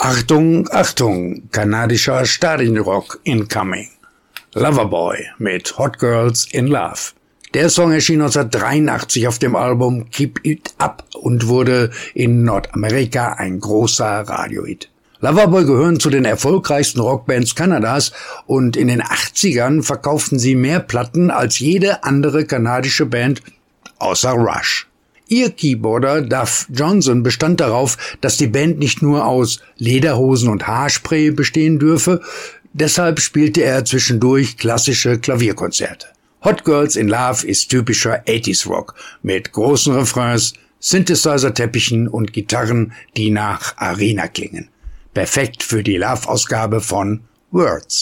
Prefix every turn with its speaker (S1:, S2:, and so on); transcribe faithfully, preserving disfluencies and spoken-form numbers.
S1: Achtung, Achtung, kanadischer Stadionrock incoming. Loverboy mit Hot Girls in Love. Der Song erschien neunzehnhundertdreiundachtzig auf dem Album Keep It Up und wurde in Nordamerika ein großer Radiohit. Loverboy gehören zu den erfolgreichsten Rockbands Kanadas und in den achtzigern verkauften sie mehr Platten als jede andere kanadische Band außer Rush. Ihr Keyboarder Duff Johnson bestand darauf, dass die Band nicht nur aus Lederhosen und Haarspray bestehen dürfe, deshalb spielte er zwischendurch klassische Klavierkonzerte. Hot Girls in Love ist typischer achtziger Rock mit großen Refrains, Synthesizer-Teppichen und Gitarren, die nach Arena klingen. Perfekt für die Love-Ausgabe von Words.